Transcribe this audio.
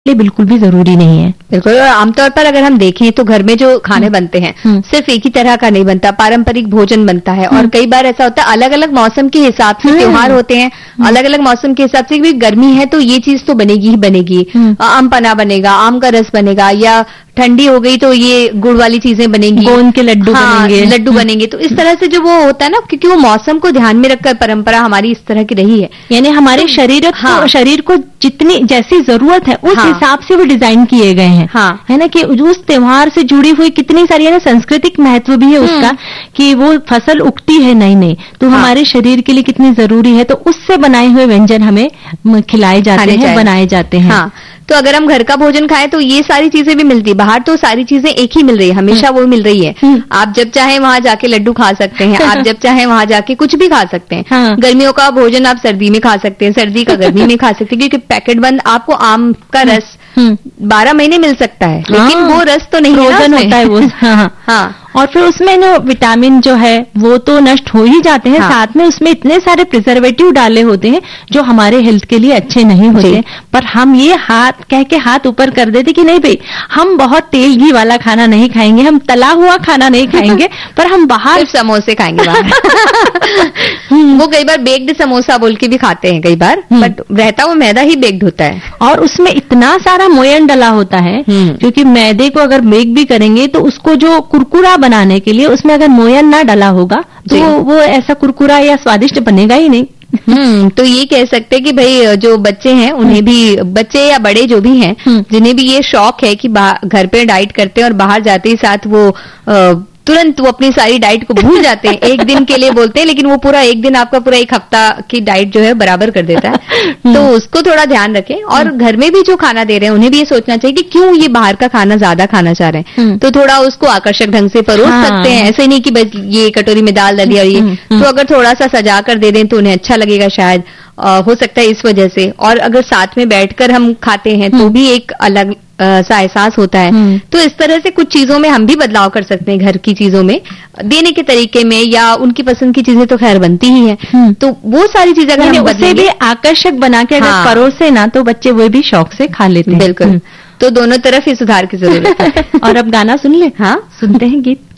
लिए बिल्कुल भी जरूरी नहीं है। बिल्कुल। और आमतौर पर अगर हम देखें तो घर में जो खाने बनते हैं सिर्फ एक ही तरह का नहीं बनता, पारंपरिक भोजन बनता है। और कई बार ऐसा होता है अलग अलग मौसम के हिसाब से त्योहार होते हैं, अलग अलग मौसम के हिसाब से भी गर्मी है तो ये चीज तो बनेगी ही बनेगी। आम पन्ना बनेगा, आम का रस बनेगा, या ठंडी हो गई तो ये गुड़ वाली चीजें बनेंगी, गोंद के लड्डू बनेंगे, लड्डू बनेंगे। तो इस तरह से जो वो होता है ना, क्योंकि वो मौसम को ध्यान में रखकर परंपरा हमारी इस तरह की रही है। यानी हमारे शरीर को जितनी जैसी जरूरत है उस हिसाब से वो डिजाइन किए गए हैं। है ना, कि उस त्योहार से जुड़ी हुई कितनी सारी है ना, सांस्कृतिक महत्व भी है उसका, कि वो फसल उगती है नई नई, तो हमारे शरीर के लिए कितनी जरूरी है, तो उससे बनाए हुए व्यंजन हमें खिलाए जाते हैं, बनाए जाते हैं। तो अगर हम घर का भोजन खाएं तो ये सारी चीजें भी मिलती है। बाहर तो सारी चीजें एक ही मिल रही है, हमेशा वो मिल रही है। आप जब चाहे वहां जाके लड्डू खा सकते हैं, आप जब चाहे वहां जाके कुछ भी खा सकते हैं। गर्मियों का भोजन आप सर्दी में खा सकते हैं, सर्दी का गर्मी में खा सकते हैं, क्योंकि पैकेट बंद आपको आम का रस 12 महीने मिल सकता है, लेकिन वो रस तो नहीं होता है वो। हाँ। और फिर उसमें ना विटामिन जो है वो तो नष्ट हो ही जाते हैं, साथ में उसमें इतने सारे प्रिजर्वेटिव डाले होते हैं जो हमारे हेल्थ के लिए अच्छे नहीं होते। पर हम ये कह के हाथ ऊपर कर देते कि नहीं भाई, हम बहुत तेल घी वाला खाना नहीं खाएंगे, हम तला हुआ खाना नहीं खाएंगे, पर हम बाहर समोसे खाएंगे बाहर। वो कई बार बेक्ड समोसा बोल के भी खाते हैं कई बार, बट रहता वो मैदा ही बेक्ड होता है और उसमें इतना सारा मोयन डला होता है, क्योंकि मैदे को अगर बेक भी करेंगे तो उसको जो कुरकुरा बनाने के लिए उसमें अगर मोयन ना डला होगा तो वो ऐसा कुरकुरा या स्वादिष्ट बनेगा ही नहीं। तो ये कह सकते हैं कि भाई जो बच्चे हैं उन्हें भी, बच्चे या बड़े जो भी हैं, जिन्हें भी ये शौक है कि घर पे डाइट करते हैं और बाहर जाते ही साथ वो तुरंत वो अपनी सारी डाइट को भूल जाते हैं। एक दिन के लिए बोलते हैं, लेकिन वो पूरा एक दिन आपका पूरा एक हफ्ता की डाइट जो है बराबर कर देता है। तो उसको थोड़ा ध्यान रखें। और घर में भी जो खाना दे रहे हैं उन्हें भी ये सोचना चाहिए कि क्यों ये बाहर का खाना ज्यादा खाना चाह रहे हैं, तो थोड़ा उसको आकर्षक ढंग से परोस सकते हैं। ऐसे नहीं कि बस ये कटोरी में दाल डाली और ये, तो अगर थोड़ा सा सजा कर दे दें तो उन्हें अच्छा लगेगा शायद, हो सकता है इस वजह से। और अगर साथ में बैठकर हम खाते हैं तो भी एक अलग सा एहसास होता है। तो इस तरह से कुछ चीजों में हम भी बदलाव कर सकते हैं, घर की चीजों में, देने के तरीके में, या उनकी पसंद की चीजें तो खैर बनती ही हैं। तो वो सारी चीजें अगर हम उसे भी आकर्षक बना के अगर परोसे ना तो बच्चे वो भी शौक से खा लेते हैं। बिल्कुल। तो दोनों तरफ ही सुधार की जरूरत है। और अब गाना सुन ले। हाँ, सुनते हैं गीत।